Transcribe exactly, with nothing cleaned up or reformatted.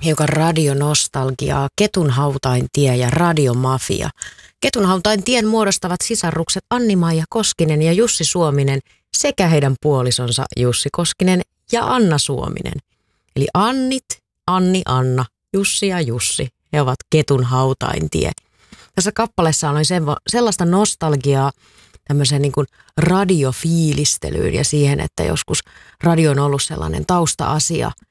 hiukan radionostalgiaa, Ketunhautain-tie ja Radiomafia. Ketunhautain-tien muodostavat sisarukset Anni-Maija Koskinen ja Jussi Suominen sekä heidän puolisonsa Jussi Koskinen ja Anna Suominen. Eli Annit, Anni, Anna, Jussi ja Jussi, he ovat Ketunhautain-tie. Tässä kappaleessa on sellaista nostalgiaa tämmöiseen niin kuin radiofiilistelyyn ja siihen, että joskus radio on ollut sellainen tausta-asia